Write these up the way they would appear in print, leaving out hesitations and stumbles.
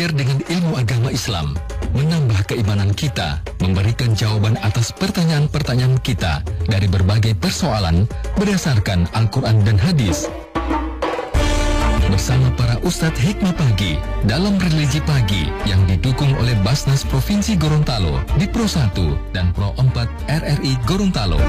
belajar dengan ilmu agama Islam, menambah keimanan kita, memberikan jawaban atas pertanyaan-pertanyaan kita dari berbagai persoalan berdasarkan Al-Quran dan Hadis. Bersama para Ustadz Hikmah Pagi dalam Religi Pagi yang didukung oleh Basnas Provinsi Gorontalo di Pro 1 dan Pro 4 RRI Gorontalo.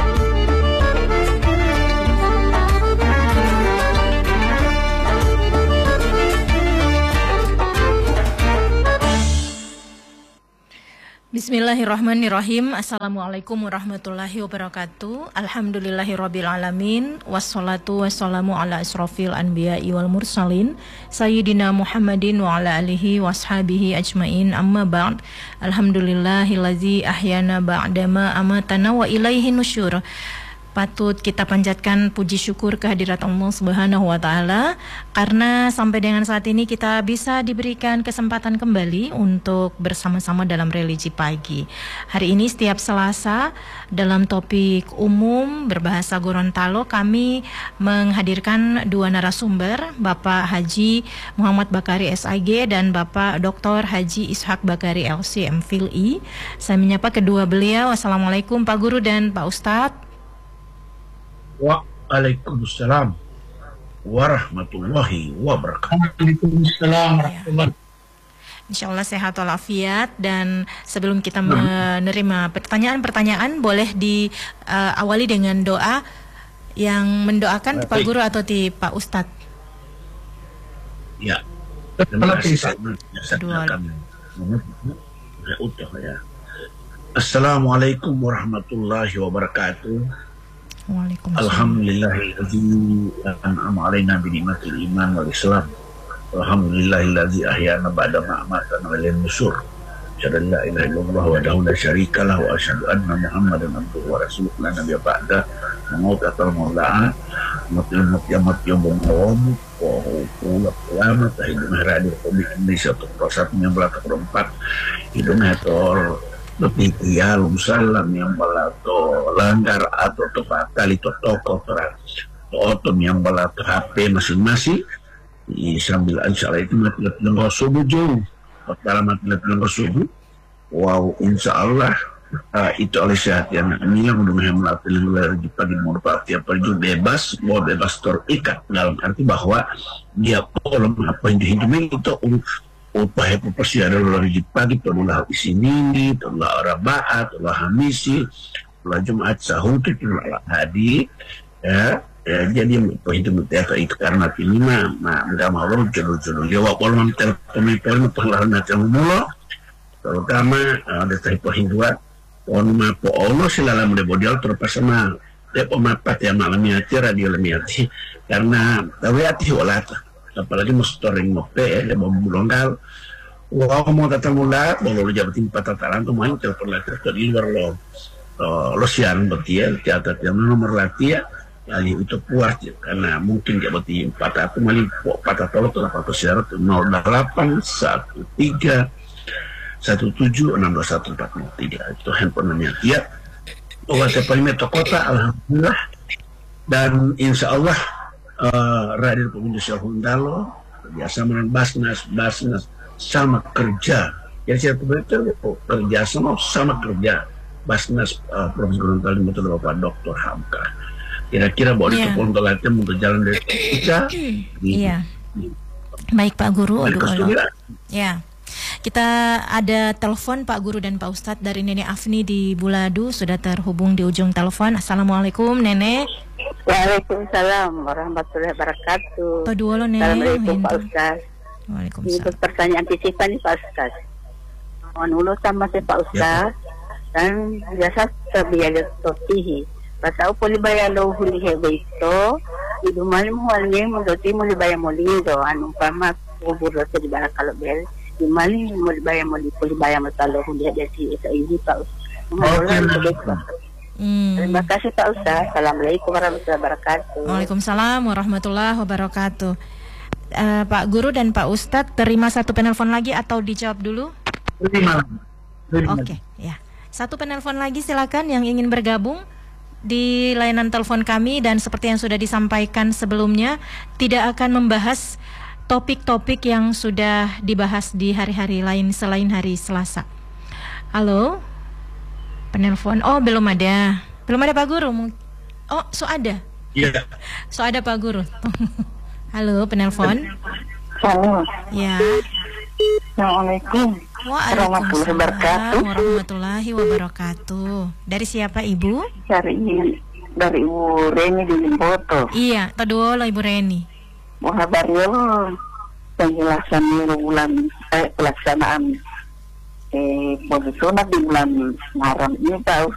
Bismillahirrahmanirrahim. Assalamualaikum warahmatullahi wabarakatuh. Alhamdulillahirabbil alamin. Wassalatu wassalamu ala asrofil anbiya'i wal mursalin Sayyidina Muhammadin wa ala alihi washabihi ajmain. Amma ba'd. Alhamdulillahillazi ahyana ba'dama amatana wa ilaihi nusyur. Patut kita panjatkan puji syukur kehadirat Allah Subhanahu wa Ta'ala, karena sampai dengan saat ini kita bisa diberikan kesempatan kembali untuk bersama-sama dalam Religi Pagi. Hari ini setiap Selasa dalam topik umum berbahasa Gorontalo kami menghadirkan dua narasumber, Bapak Haji Muhammad Bakari SIG dan Bapak Dr. Haji Ishak Bakari LC MPhil.I. Saya menyapa kedua beliau. Assalamualaikum Pak Guru dan Pak Ustadz. Waalaikumsalam warahmatullahi wabarakatuh. Waalaikumsalam warahmatullahi wabarakatuh. Insya Allah sehat walafiat. Dan sebelum kita menerima pertanyaan-pertanyaan, boleh diawali dengan doa yang mendoakan Pak Guru atau di Pak Ustadz. Ya, terima kasih. Assalamualaikum warahmatullahi wabarakatuh. Alhamdulillahilladzi an'ama 'alaina bi ni'matil iman wal islam. Alhamdulillahilladzi ahyana ba'da ma amatana wa ilayhi nusyur. Asyhadu an la ilaha illallah wahdahu la syarika lahu wa asyhadu anna Muhammadan abduhu wa rasuluhu la nabiyya ba'da. Mauqatal maulaa maqamat yawm al-qiyamah wa qul qiyamat hidupnya Radio Republik Indonesia untuk proses yang berlaku 4 hidupnya tor lebih iyalum salam yang balato langgar atau tepat kali toko otom yang balato HP masing-masing sambil insya Allah itu mati lengkau subuh jauh dalam mati lengkau subuh. Wow, insya Allah itu oleh sehat yang ini yang udah melatih lagi pagi mau tiap pergi bebas mau bebas terikat, dalam arti bahwa dia kolom apa yang dihidupnya itu upaya persiapan lagi pagi terulah isini terulah Arba'at terulah Hamisi terulah Jumat Sahur terulah Hadi ya jadi perhitungan itu karena ini mah nggak mau jodoh dia waktu malam telepon pengeluaran macam mulu terutama ada perhitungan on po Allah selalu model terpasang depo mapat ya malamnya radio lemiati karena tawati walata apalagi mustoring mope ya mau bulonggal wow mau datang mula boleh jabatin patataran tuh main telepon lagi ke di luar lo siaran betia catat yang nomor latihan kali itu puas karena mungkin jabatin patah tuh malin patah tolo tuh apa syarat 0813 17621443 itu handphonenya dia waktu perimeter kota alhamdulillah dan insya Allah Radio Indonesia Gorontalo biasa dengan Basnas sama kerja. Jadi saya betul kerja sama kerja Basnas Provinsi Gorontalo betul Bapak Dr. Hamka. Kira-kira boleh telepon untuk jalan dari kita. Iya. Baik Pak Guru. Ya. Kita ada telepon Pak Guru dan Pak Ustadz dari Nenek Afni di Buladu, sudah terhubung di ujung telepon. Assalamualaikum Nenek. Waalaikumsalam warahmatullahi wabarakatuh. Assalamualaikum Pak Ustadz. Waalaikumsalam. Ini pertanyaan titipan nih Pak Ustadz. Mohon sama si Pak Ustadz dan biasa terbiaya totihi. Pasau puli bayalo huli hebe itu idu malim huali mudoti muli bayam muli do anu pama kubur do di barang kalau bel di malim muli bayam puli bayam talo huli ada si ini Pak Ustadz. Terima kasih Pak Ustadz. Assalamualaikum warahmatullahi wabarakatuh. Waalaikumsalam warahmatullahi wabarakatuh. Pak Guru dan Pak Ustadz, terima satu penelpon lagi atau dijawab dulu? Terima. Oke, ya. Satu penelpon lagi silakan yang ingin bergabung di layanan telepon kami, dan seperti yang sudah disampaikan sebelumnya tidak akan membahas topik-topik yang sudah dibahas di hari-hari lain selain hari Selasa. Halo, penelpon. Oh, belum ada Pak Guru. Oh, ada. Iya. Ada Pak Guru. Halo, penelpon. Halo. Ya. Assalamualaikum. Waalaikumsalam warahmatullahi wabarakatuh. Dari siapa Ibu? Dari Ibu Reni di Limpoto. Iya, tadolo Ibu Reni. Mau kabarnya penjelasan pelaksanaan sunat di bulan Muharram ini tahu